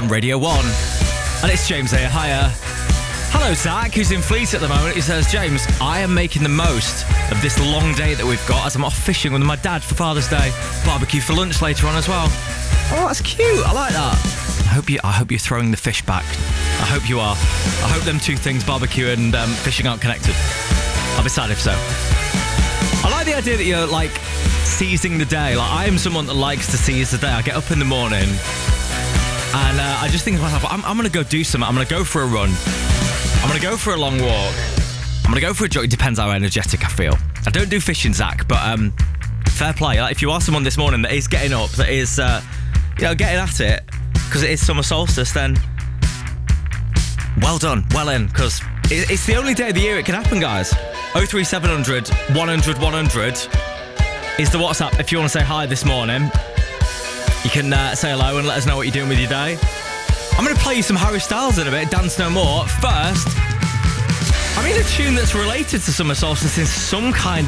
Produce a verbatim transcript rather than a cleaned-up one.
on Radio one. And it's James here. Hiya. Hello, Zach, who's in Fleet at the moment. He says, James, I am making the most of this long day that we've got as I'm off fishing with my dad for Father's Day. Barbecue for lunch later on as well. Oh, that's cute. I like that. I hope you. I hope you're throwing the fish back. I hope you are. I hope them two things, barbecue and um, fishing, aren't connected. I'll be sad if so. I like the idea that you're like seizing the day. Like, I am someone that likes to seize the day. I get up in the morning and uh, I just think to myself, I'm, I'm going to go do something. I'm going to go for a run. I'm going to go for a long walk. I'm going to go for a jog. It depends how energetic I feel. I don't do fishing, Zach, but um, fair play. Like, if you are someone this morning that is getting up, that is, uh, you know, getting at it, because it is summer solstice, then well done, well in, because it, it's the only day of the year it can happen, guys. oh three seven hundred, one hundred, one hundred is the WhatsApp if you want to say hi this morning. You can uh, say hello and let us know what you're doing with your day. I'm going to play you some Harry Styles in a bit, Dance No More. First, I mean a tune that's related to summer solstice in some kind